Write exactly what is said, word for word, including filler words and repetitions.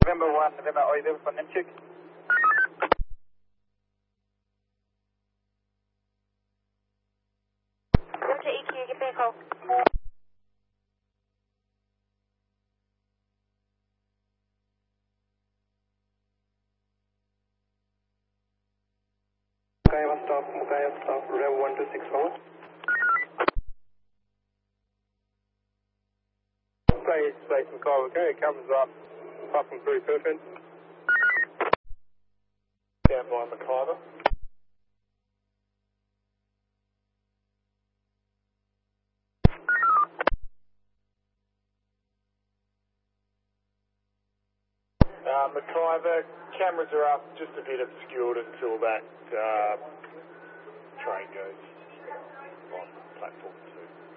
November one, November Oizel von Nimchik. Delta E Q, give me a call. Mukaiva stop, Mukaiva stop, Rev one two six four. Okay, space Mukaiva, okay, cameras up, passing through Perkin. Stand by Mukaiva. Uh, Mukaiva, cameras are up, just a bit obscured until that uh, train goes on platform two.